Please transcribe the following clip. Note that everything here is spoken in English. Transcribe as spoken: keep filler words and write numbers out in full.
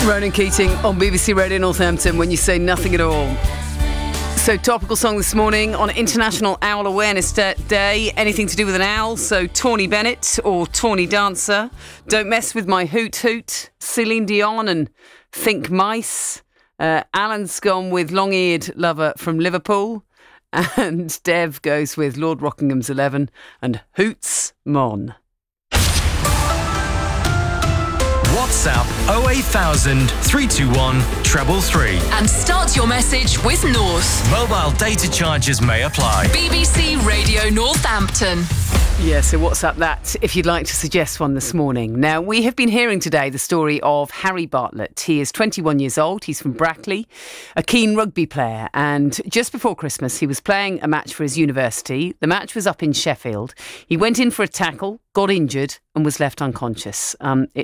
Ronan Keating on B B C Radio Northampton, When You Say Nothing at All. So, topical song this morning on International Owl Awareness Day. Anything to do with an owl, so Tawny Bennett or Tawny Dancer. Don't Mess With My Hoot Hoot. Celine Dion and Think Mice. Uh, Alan's gone with Long-Eared Lover from Liverpool. And Dev goes with Lord Rockingham's eleven and Hoots Mon. WhatsApp oh eight thousand, three two one, treble three. And start your message with North. Mobile data charges may apply. B B C Radio Northampton. Yeah, so WhatsApp that if you'd like to suggest one this morning. Now, we have been hearing today the story of Harry Bartlett. He is twenty-one years old. He's from Brackley, a keen rugby player. And just before Christmas, he was playing a match for his university. The match was up in Sheffield. He went in for a tackle, got injured and was left unconscious. Um, it